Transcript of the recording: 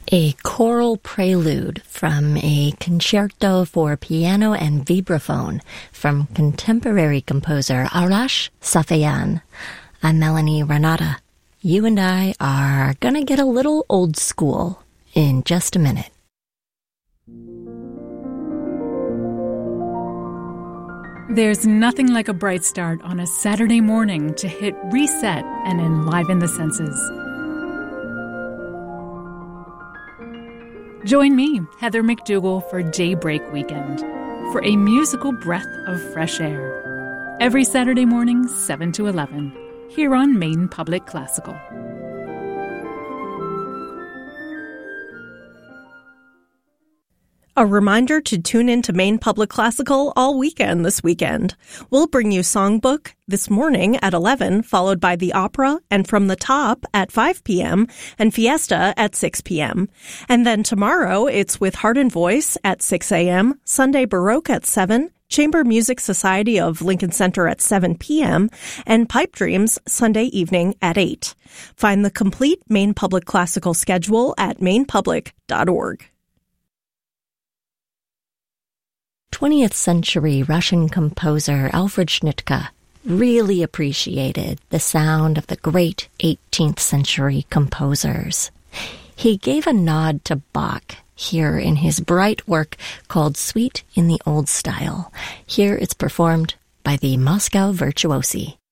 A choral prelude from a concerto for piano and vibraphone from contemporary composer Arash Safeyan. I'm Melanie Renata. You and I are gonna get a little old school in just a minute. There's nothing like a bright start on a Saturday morning to hit reset and enliven the senses. Join me, Heather McDougall, for Daybreak Weekend, for a musical breath of fresh air. Every Saturday morning, 7 to 11, here on Maine Public Classical. A reminder to tune in to Maine Public Classical all weekend this weekend. We'll bring you Songbook this morning at 11, followed by the opera and From the Top at 5 p.m. and Fiesta at 6 p.m. And then tomorrow it's with Heart and Voice at 6 a.m., Sunday Baroque at 7, Chamber Music Society of Lincoln Center at 7 p.m., and Pipe Dreams Sunday evening at 8. Find the complete Maine Public Classical schedule at mainepublic.org. 20th century Russian composer Alfred Schnittke really appreciated the sound of the great 18th century composers. He gave a nod to Bach here in his bright work called Suite in the Old Style. Here it's performed by the Moscow Virtuosi.